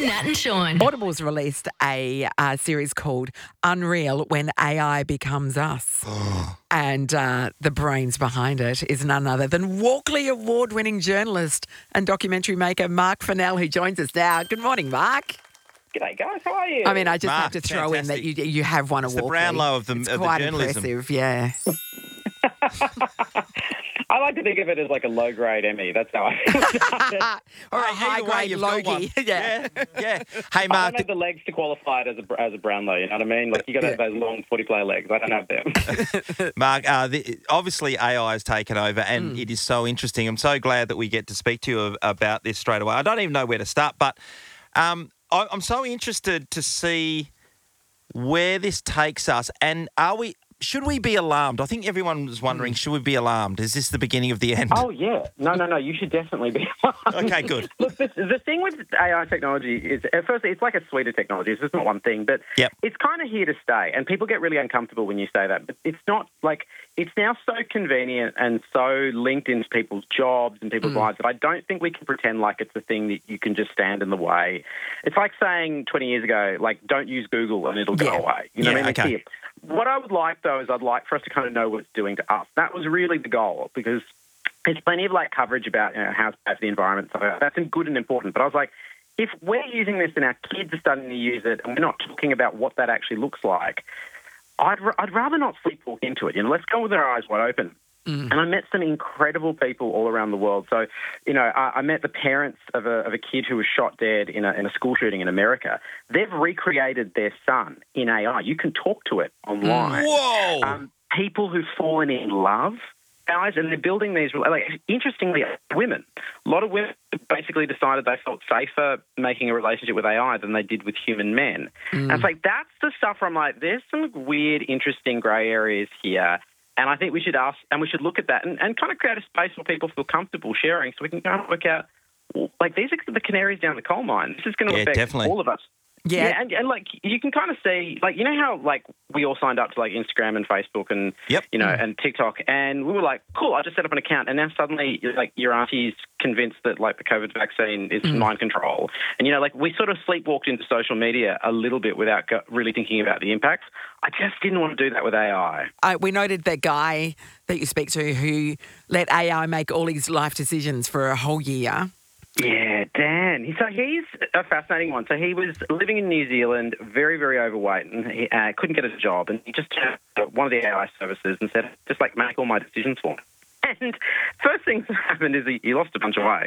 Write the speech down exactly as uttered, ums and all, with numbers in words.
Nat and Sean. Audible's released a uh, series called Unreal When A I Becomes Us. and uh, the brains behind it is none other than Walkley Award-winning journalist and documentary maker Mark Fennell, who joins us now. Good morning, Mark. G'day, guys. How are you? I mean, I just Mark, have to throw fantastic. in that you you have won It's a the Walkley. Brownlow of the, It's of the quite journalism. impressive, yeah. I like to think of it as like a low-grade Emmy. That's how I feel about it. or a Hey, either way, high-grade you've got one. Logie. yeah. yeah, yeah. Hey, I Mark, don't have the legs to qualify it as a, as a Brownlow, you know what I mean? Like, you got to have those long footy player legs. I don't have them. Mark, uh, the, obviously A I has taken over and it is so interesting. I'm so glad that we get to speak to you about this straight away. I don't even know where to start, but um, I, I'm so interested to see where this takes us. And are we? Should we be alarmed? I think everyone was wondering, should we be alarmed? Is this the beginning of the end? Oh, yeah. No, no, no. You should definitely be. Okay, good. Look, the, the thing with A I technology is, at first, it's like a suite of technologies. It's not one thing, but Yep. it's kind of here to stay. And people get really uncomfortable when you say that. But it's not like, it's now so convenient and so linked into people's jobs and people's lives that I don't think we can pretend like it's a thing that you can just stand in the way. It's like saying twenty years ago, like, don't use Google and it'll go Yeah. away. You know Yeah, what I mean? It's okay. here. What I would like, though, is I'd like for us to kind of know what it's doing to us. That was really the goal, because there's plenty of like coverage about, you know, how it's bad for the environment. So that's good and important. But I was like, if we're using this and our kids are starting to use it, and we're not talking about what that actually looks like, I'd I'd rather not sleepwalk into it. You know, let's go with our eyes wide open. And I met some incredible people all around the world. So, you know, I, I met the parents of a, of a kid who was shot dead in a, in a school shooting in America. They've recreated their son in A I. You can talk to it online. Whoa! Um, people who've fallen in love, guys, and they're building these, like, interestingly, women. A lot of women basically decided they felt safer making a relationship with A I than they did with human men. And it's like, that's the stuff where I'm like, there's some weird, interesting grey areas here. And I think we should ask, and we should look at that and, and kind of create a space where people feel comfortable sharing, so we can kind of work out, well, like, these are the canaries down the coal mine. This is going to Yeah, affect definitely. all of us. Yeah. Yeah, and, and like, you can kind of see, like, you know how, like, we all signed up to, like, Instagram and Facebook and, Yep. you know, and TikTok, and we were like, cool, I just set up an account, and now suddenly, like, your auntie's convinced that, like, the COVID vaccine is mind control. And, you know, like, we sort of sleepwalked into social media a little bit without go- really thinking about the impacts. I just didn't want to do that with A I. Uh, we noted the guy that you speak to who let A I make all his life decisions for a whole year. Yeah, Dan. So he's a fascinating one. So he was living in New Zealand, very, very overweight, and he uh, couldn't get a job. And he just turned to one of the A I services and said, just like, make all my decisions for me. And first thing that happened is he, he lost a bunch of weight.